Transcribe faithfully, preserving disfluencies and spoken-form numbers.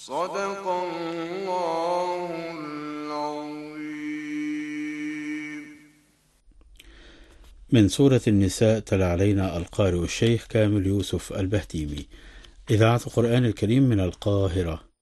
صدق الله العظيم. من سورة النساء تلا علينا القارئ الشيخ كامل يوسف البهتيمي. إذاعة القرآن الكريم من القاهرة.